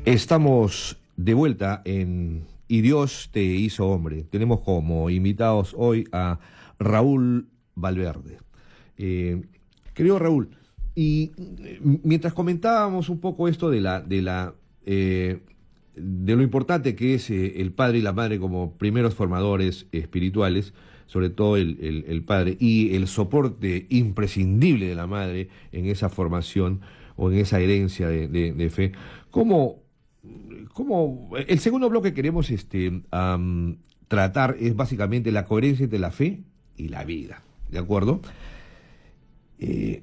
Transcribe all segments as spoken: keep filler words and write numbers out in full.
Estamos de vuelta en Y Dios te hizo hombre. Tenemos como invitados hoy a Raúl Valverde. Eh, querido Raúl, y mientras comentábamos un poco esto de la de la eh, de lo importante que es eh, el padre y la madre como primeros formadores espirituales, sobre todo el, el, el padre, y el soporte imprescindible de la madre en esa formación o en esa herencia de, de, de fe, ¿cómo, cómo el segundo bloque que queremos este, um, tratar es básicamente la coherencia entre la fe y la vida, ¿de acuerdo? Eh,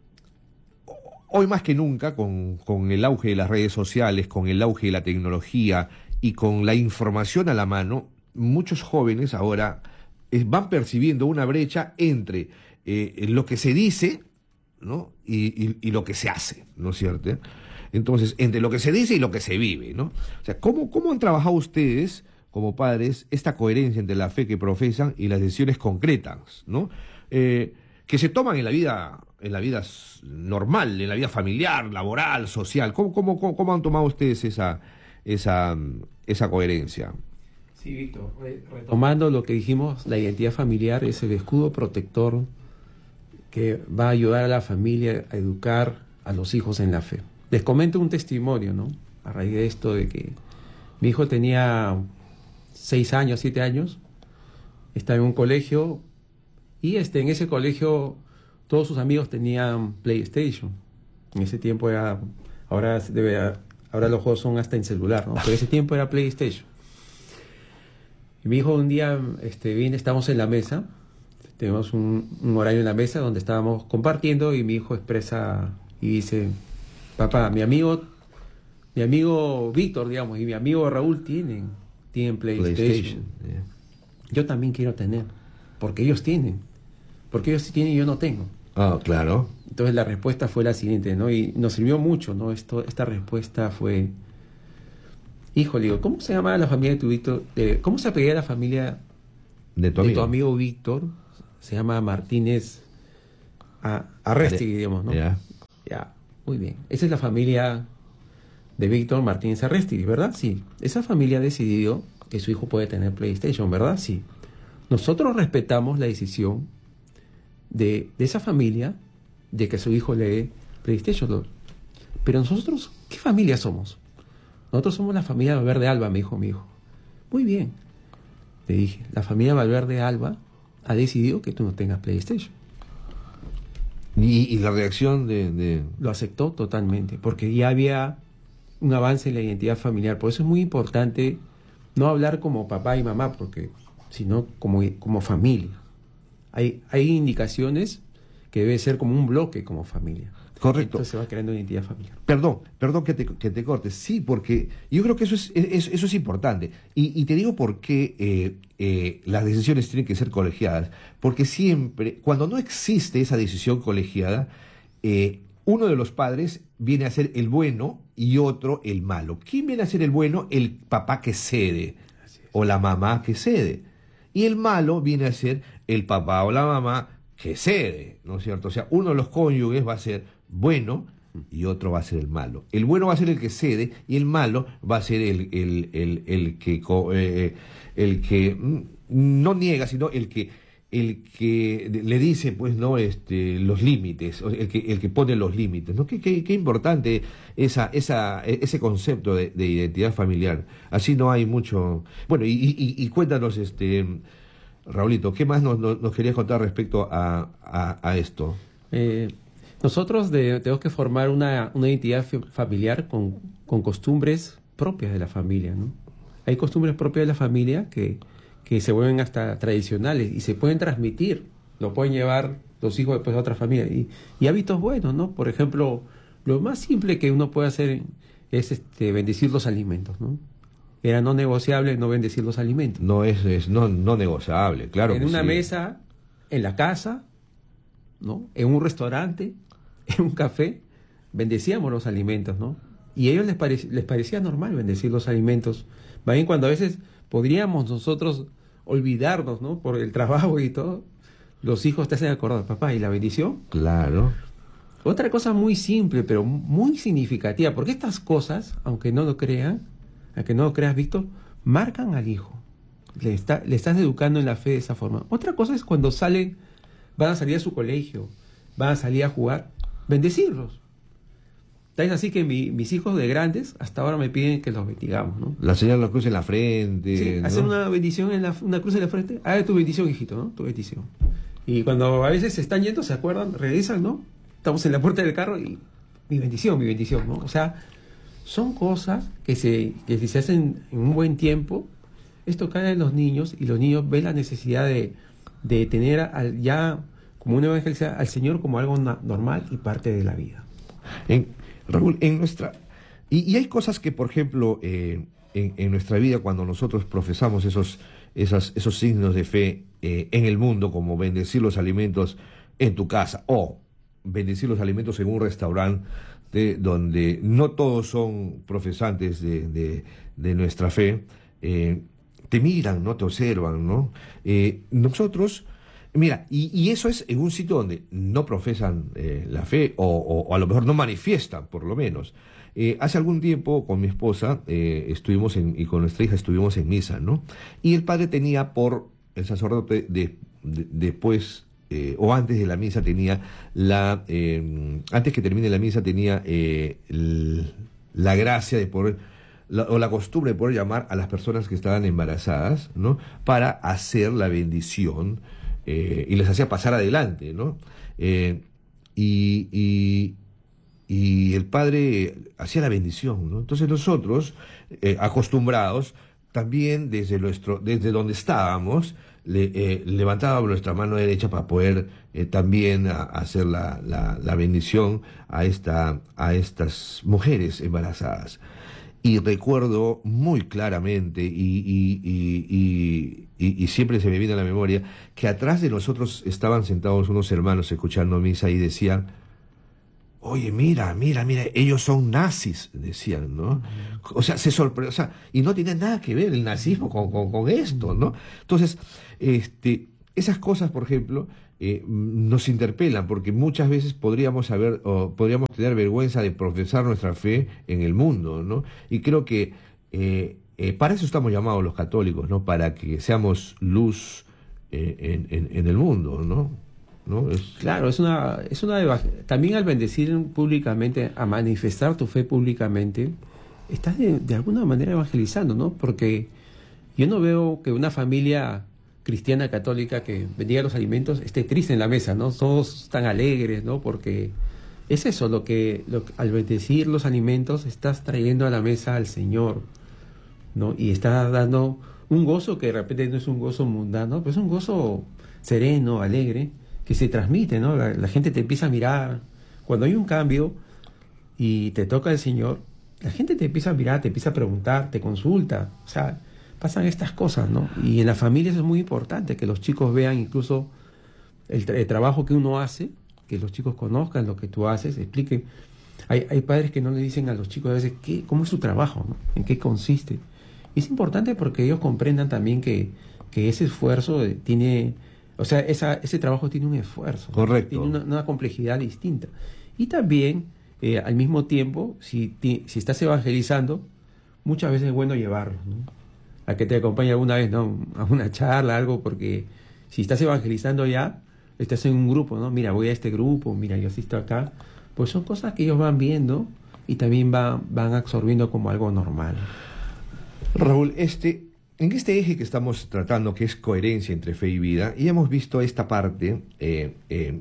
hoy más que nunca, con, con el auge de las redes sociales, con el auge de la tecnología y con la información a la mano, muchos jóvenes ahora eh, van percibiendo una brecha entre eh, lo que se dice, ¿no? Y, y, y lo que se hace, ¿no es cierto? Entonces, entre lo que se dice y lo que se vive, ¿no? O sea, ¿cómo, cómo han trabajado ustedes, como padres, esta coherencia entre la fe que profesan y las decisiones concretas, ¿no? Eh, que se toman en la vida, en la vida normal, en la vida familiar, laboral, social. ¿Cómo, cómo, cómo, cómo han tomado ustedes esa, esa, esa coherencia? Sí, Víctor, retomando lo que dijimos, la identidad familiar es el escudo protector que va a ayudar a la familia a educar a los hijos en la fe. Les comento un testimonio, ¿no? A raíz de esto de que mi hijo tenía seis años, siete años, estaba en un colegio y este, en ese colegio todos sus amigos tenían PlayStation. En ese tiempo era, ahora debe, ahora los juegos son hasta en celular, ¿no? Pero ese tiempo era PlayStation. Y mi hijo un día este, viene, estamos en la mesa, tenemos un, un horario en la mesa donde estábamos compartiendo y mi hijo expresa y dice: papá, mi amigo, mi amigo Víctor, digamos, y mi amigo Raúl tienen, tienen PlayStation. PlayStation yeah. Yo también quiero tener, porque ellos tienen, porque ellos sí tienen y yo no tengo. Ah, claro. Entonces la respuesta fue la siguiente, ¿no? Y nos sirvió mucho, ¿no? Esto, esta respuesta fue: híjole, digo, ¿cómo se llama la familia de tu Víctor? Eh, ¿Cómo se apellida la familia de tu de amigo, tu amigo Víctor? Se llama Martínez Arrestigui, digamos, ¿no? Ya. Ya, muy bien. Esa es la familia de Víctor Martínez Arrestigui, ¿verdad? Sí. Esa familia ha decidido que su hijo puede tener PlayStation, ¿verdad? Sí. Nosotros respetamos la decisión de, de esa familia de que su hijo le dé PlayStation. Pero nosotros, ¿qué familia somos? Nosotros somos la familia Valverde Alba, me dijo mi hijo. Muy bien. Le dije, la familia Valverde Alba ha decidido que tú no tengas PlayStation. ¿Y, y la reacción de, de...? Lo aceptó totalmente, porque ya había un avance en la identidad familiar. Por eso es muy importante no hablar como papá y mamá, porque sino como, como familia. Hay, hay indicaciones que debe ser como un bloque como familia. Correcto. Entonces se va creando una identidad familiar. Perdón, perdón que te, que te cortes. Sí, porque yo creo que eso es, es eso es importante. Y, y te digo por qué eh, eh, las decisiones tienen que ser colegiadas. Porque siempre, cuando no existe esa decisión colegiada, eh, uno de los padres viene a ser el bueno y otro el malo. ¿Quién viene a ser el bueno? El papá que cede o la mamá que cede. Y el malo viene a ser el papá o la mamá que cede, ¿no es cierto? O sea, uno de los cónyuges va a ser bueno y otro va a ser el malo. El bueno va a ser el que cede y el malo va a ser el, el, el, el que eh, el que no niega, sino el que el que le dice, pues, no, este, los límites, el que el que pone los límites, ¿no? Qué, qué, qué importante esa esa ese concepto de, de identidad familiar. Así no hay mucho. Bueno, y, y, y cuéntanos, este, Raulito, ¿qué más nos, nos, nos querías contar respecto a, a, a esto? Eh, nosotros de, tenemos que formar una, una identidad familiar con, con costumbres propias de la familia, ¿no? Hay costumbres propias de la familia que, que se vuelven hasta tradicionales y se pueden transmitir, lo pueden llevar los hijos después a otra familia. Y, y hábitos buenos, ¿no? Por ejemplo, lo más simple que uno puede hacer es este, bendecir los alimentos, ¿no? Era no negociable no bendecir los alimentos. No es, es no, no negociable, claro. En que una sí. mesa, en la casa, ¿no? En un restaurante, en un café, bendecíamos los alimentos, ¿no? Y a ellos les, parec- les parecía normal bendecir los alimentos. Más bien cuando a veces podríamos nosotros olvidarnos, ¿no? Por el trabajo y todo, los hijos te hacen acordar, papá, ¿y la bendición? Claro. Otra cosa muy simple, pero muy significativa, porque estas cosas, aunque no lo crean, aunque no lo creas, Víctor, marcan al hijo. Le, está, le estás educando en la fe de esa forma. Otra cosa es cuando salen, van a salir a su colegio, van a salir a jugar, bendecirlos. Es así que mi, mis hijos de grandes hasta ahora me piden que los bendigamos, ¿no? La señal la cruz en la frente. Sí, ¿no? hacer una bendición, en la, una cruz en la frente. Haga tu bendición, hijito, ¿no? Tu bendición. Y cuando a veces se están yendo, se acuerdan, regresan, ¿no? Estamos en la puerta del carro y mi bendición, mi bendición, ¿no? O sea, son cosas que, se, que si se hacen en un buen tiempo, esto cae en los niños y los niños ven la necesidad de, de tener al, ya como una evangelización al Señor como algo na, normal y parte de la vida. En, Raúl, en nuestra... Y, y hay cosas que, por ejemplo, eh, en, en nuestra vida, cuando nosotros profesamos esos, esas, esos signos de fe eh, en el mundo, como bendecir los alimentos en tu casa o bendecir los alimentos en un restaurante donde no todos son profesantes de, de, de nuestra fe, eh, te miran, ¿no? Te observan, ¿no? Eh, nosotros... Mira, y, y eso es en un sitio donde no profesan eh, la fe o, o, o a lo mejor no manifiestan, por lo menos. Eh, hace algún tiempo con mi esposa eh, estuvimos en, y con nuestra hija estuvimos en misa, ¿no? Y el padre tenía por, el sacerdote de, de, después eh, o antes de la misa tenía la, eh, antes que termine la misa tenía eh, el, la gracia de poder, la, o la costumbre de poder llamar a las personas que estaban embarazadas, ¿no? Para hacer la bendición. Eh, y les hacía pasar adelante, ¿no? Eh, y, y, y el padre hacía la bendición, ¿no? Entonces nosotros, eh, acostumbrados, también desde, nuestro, desde donde estábamos, le, eh, levantábamos nuestra mano derecha para poder eh, también a, a hacer la, la, la bendición a, esta, a estas mujeres embarazadas. Y recuerdo muy claramente, y, y, y, y, y, y siempre se me viene a la memoria, que atrás de nosotros estaban sentados unos hermanos escuchando misa y decían, oye, mira, mira, mira, ellos son nazis, decían, ¿no? O sea, se sorprendió, o sea, y no tiene nada que ver el nazismo con, con, con esto, ¿no? Entonces, este, esas cosas, por ejemplo, eh, nos interpelan, porque muchas veces podríamos haber, o podríamos tener vergüenza de profesar nuestra fe en el mundo, ¿no? Y creo que eh, eh, para eso estamos llamados los católicos, ¿no? Para que seamos luz eh, en, en, en el mundo, ¿no? ¿No? Es... Claro, es una, es una también al bendecir públicamente, a manifestar tu fe públicamente, estás de, de alguna manera evangelizando, ¿no? Porque yo no veo que una familia cristiana católica que bendiga los alimentos esté triste en la mesa, ¿no? Todos están alegres, ¿no? Porque es eso, lo que, lo, al bendecir los alimentos estás trayendo a la mesa al Señor, ¿no? Y estás dando un gozo que de repente no es un gozo mundano, pero es un gozo sereno, alegre, que se transmite, ¿no? La, la gente te empieza a mirar. Cuando hay un cambio y te toca el Señor, la gente te empieza a mirar, te empieza a preguntar, te consulta. O sea, pasan estas cosas, ¿no? Y en las familias es muy importante que los chicos vean incluso el, el trabajo que uno hace, que los chicos conozcan lo que tú haces, expliquen. Hay, hay padres que no le dicen a los chicos a veces qué, cómo es su trabajo, ¿no? En qué consiste. Y es importante porque ellos comprendan también que, que ese esfuerzo tiene... O sea, esa, ese trabajo tiene un esfuerzo. Correcto. Tiene una, una complejidad distinta. Y también, eh, al mismo tiempo, si, ti, si estás evangelizando, muchas veces es bueno llevarlos, ¿no? A que te acompañe alguna vez, ¿no? A una charla, algo, porque si estás evangelizando ya, estás en un grupo, ¿no? Mira, voy a este grupo, mira, yo asisto acá. Pues son cosas que ellos van viendo y también van, van absorbiendo como algo normal. Raúl, este... En este eje que estamos tratando, que es coherencia entre fe y vida, y hemos visto esta parte eh, eh,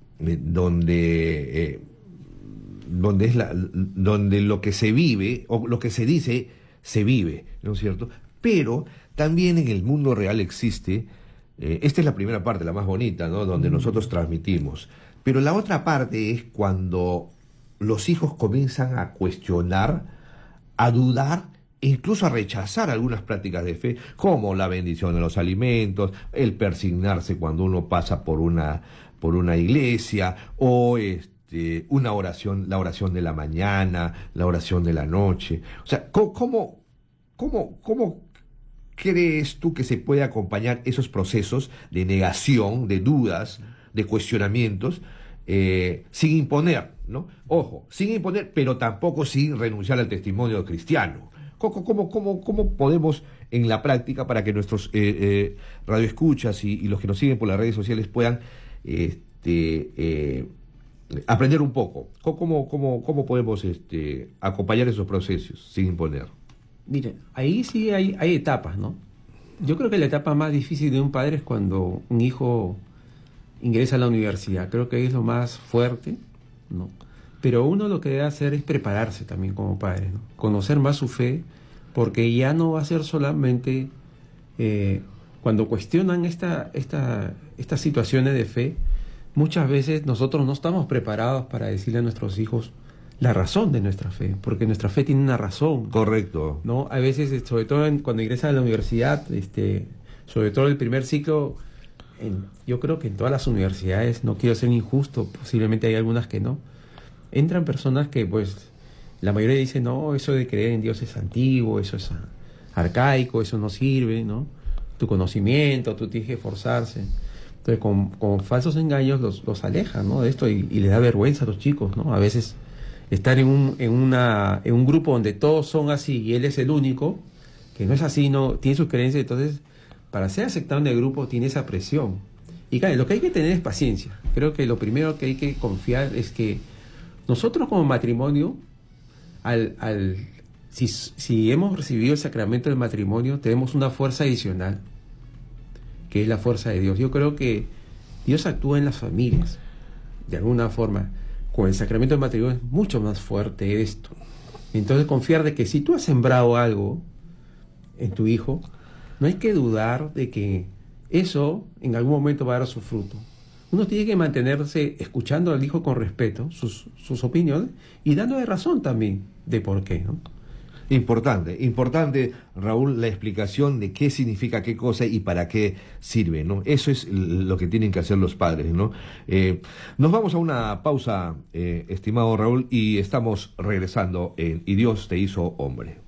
donde, eh, donde, es la, donde lo que se vive, o lo que se dice, se vive, ¿no es cierto? Pero también en el mundo real existe, eh, esta es la primera parte, la más bonita, ¿no? Donde nosotros transmitimos. Pero la otra parte es cuando los hijos comienzan a cuestionar, a dudar, incluso a rechazar algunas prácticas de fe, como la bendición de los alimentos, el persignarse cuando uno pasa por una, por una iglesia, o este, una oración, la oración de la mañana, la oración de la noche. O sea, ¿cómo, cómo, cómo crees tú que se puede acompañar esos procesos de negación, de dudas, de cuestionamientos, eh, sin imponer, ¿no? Ojo, sin imponer, pero tampoco sin renunciar al testimonio cristiano. ¿Cómo, cómo, cómo, cómo podemos en la práctica, para que nuestros eh, eh, radioescuchas y, y los que nos siguen por las redes sociales puedan este, eh, aprender un poco? ¿Cómo, cómo, cómo podemos este, acompañar esos procesos sin imponer? Mire, ahí sí hay, hay etapas, ¿no? Yo creo que la etapa más difícil de un padre es cuando un hijo ingresa a la universidad. Creo que es lo más fuerte, ¿no? Pero uno lo que debe hacer es prepararse también como padre, ¿no? Conocer más su fe, porque ya no va a ser solamente eh, cuando cuestionan esta, esta, estas situaciones de fe. Muchas veces nosotros no estamos preparados para decirle a nuestros hijos la razón de nuestra fe, porque nuestra fe tiene una razón. Correcto. ¿No? A veces, sobre todo en, cuando ingresan a la universidad, este, sobre todo el primer ciclo, en, yo creo que en todas las universidades, no quiero ser injusto, posiblemente hay algunas que no, entran personas que pues la mayoría dice, no, eso de creer en Dios es antiguo, eso es arcaico, eso no sirve, ¿no? Tu conocimiento, tú tienes que esforzarse. Entonces con, con falsos engaños los, los alejan, ¿no? De esto y, y les da vergüenza a los chicos, ¿no? A veces estar en un, en, una, en un grupo donde todos son así y él es el único, que no es así, no tiene sus creencias, entonces para ser aceptado en el grupo tiene esa presión. Y claro, lo que hay que tener es paciencia. Creo que lo primero que hay que confiar es que nosotros como matrimonio, al, al, si, si hemos recibido el sacramento del matrimonio, tenemos una fuerza adicional, que es la fuerza de Dios. Yo creo que Dios actúa en las familias, de alguna forma. Con el sacramento del matrimonio es mucho más fuerte esto. Entonces confiar de que si tú has sembrado algo en tu hijo, no hay que dudar de que eso en algún momento va a dar su fruto. Uno tiene que mantenerse escuchando al hijo con respeto, sus, sus opiniones, y dándole razón también de por qué, ¿no? Importante, importante, Raúl, la explicación de qué significa qué cosa y para qué sirve, ¿no? Eso es lo que tienen que hacer los padres, ¿no? Eh, nos vamos a una pausa, eh, estimado Raúl, y estamos regresando en Y Dios te hizo hombre.